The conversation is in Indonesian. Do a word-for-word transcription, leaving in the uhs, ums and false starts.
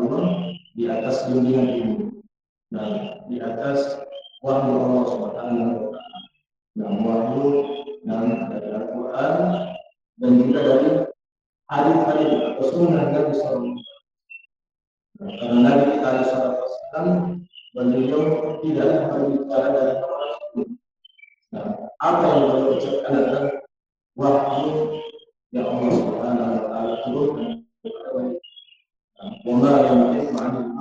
bangun di atas bimbingan ilmu, nah di atas wahyu Allah Subhanahu wa Ta'ala, yang wahyu yang dari Al-Quran dan juga dari hadis-hadis atau sunnah Nabi Sallallahu Alaihi Wasallam. Nah, karena Nabi Sallallahu Alaihi Wasallam beliau tidak berbicara dari orang. Nah, apa yang beliau ucapkan